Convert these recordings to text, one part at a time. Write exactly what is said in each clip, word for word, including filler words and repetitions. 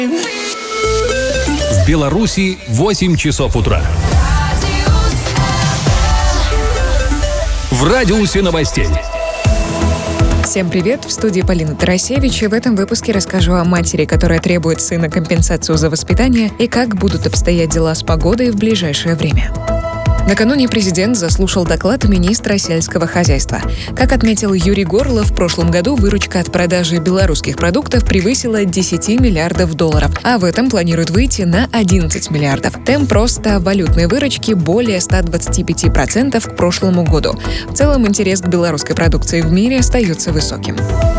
В Беларуси восемь часов утра. В радиусе новостей. Всем привет! В студии Полина Тарасевич, и в этом выпуске расскажу о матери, которая требует сына компенсацию за воспитание, и как будут обстоять дела с погодой в ближайшее время. Накануне президент заслушал доклад министра сельского хозяйства. Как отметил Юрий Горлов, в прошлом году выручка от продажи белорусских продуктов превысила десять миллиардов долларов, а в этом планируют выйти на одиннадцать миллиардов. Темп роста валютной выручки более ста двадцати пяти процентов к прошлому году. В целом интерес к белорусской продукции в мире остается высоким.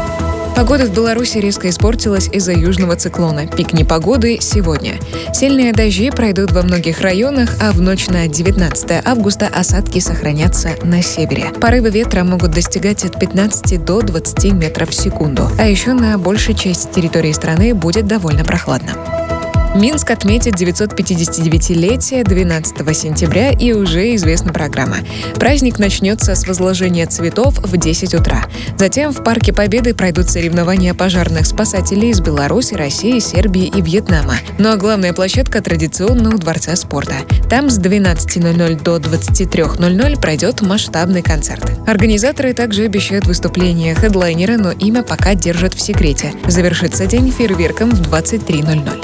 Погода в Беларуси резко испортилась из-за южного циклона. Пик непогоды сегодня. Сильные дожди пройдут во многих районах, а в ночь на девятнадцатое августа осадки сохранятся на севере. Порывы ветра могут достигать от пятнадцати до двадцати метров в секунду. А еще на большей части территории страны будет довольно прохладно. Минск отметит девятьсот пятидесятидевятилетие двенадцатого сентября, и уже известна программа. Праздник начнется с возложения цветов в десять утра. Затем в Парке Победы пройдут соревнования пожарных спасателей из Беларуси, России, Сербии и Вьетнама. Ну а главная площадка традиционно у Дворца спорта. Там с двенадцати ноль-ноль до двадцати трёх ноль-ноль пройдет масштабный концерт. Организаторы также обещают выступление хедлайнера, но имя пока держат в секрете. Завершится день фейерверком в двадцать три ноль-ноль.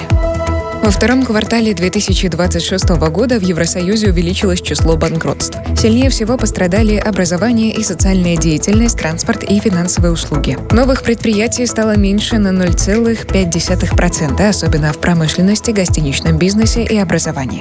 Во втором квартале две тысячи двадцать шестого года в Евросоюзе увеличилось число банкротств. Сильнее всего пострадали образование и социальная деятельность, транспорт и финансовые услуги. Новых предприятий стало меньше на ноль целых пять десятых процента, особенно в промышленности, гостиничном бизнесе и образовании.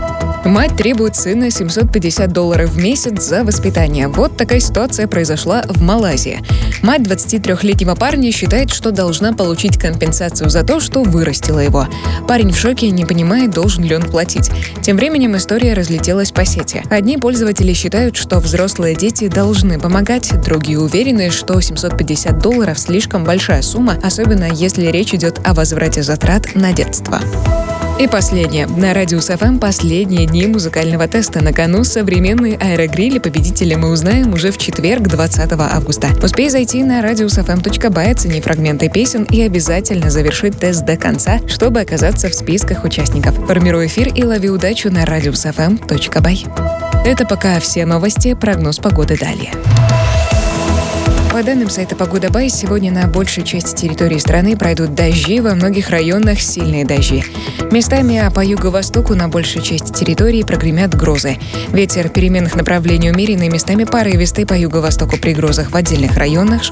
Мать требует сына семьсот пятьдесят долларов в месяц за воспитание. Вот такая ситуация произошла в Малайзии. Мать двадцатитрёхлетнего парня считает, что должна получить компенсацию за то, что вырастила его. Парень в шоке и не понимает, должен ли он платить. Тем временем история разлетелась по сети. Одни пользователи считают, что взрослые дети должны помогать, другие уверены, что семьсот пятьдесят долларов слишком большая сумма, особенно если речь идет о возврате затрат на детство. И последнее. На Радиус эф эм последние дни музыкального теста. На кону современный аэрогриль, и победителя мы узнаем уже в четверг, двадцатого августа. Успей зайти на радиус эф эм точка бай, оцени фрагменты песен и обязательно завершить тест до конца, чтобы оказаться в списках участников. Формируй эфир и лови удачу на радиус эф эм точка бай. Это пока все новости, прогноз погоды далее. По данным сайта Погода Бай, сегодня на большей части территории страны пройдут дожди, во многих районах сильные дожди. Местами, а по юго-востоку на большей части территории прогремят грозы. Ветер переменных направлений умеренный, местами порывистый, по юго-востоку при грозах в отдельных районах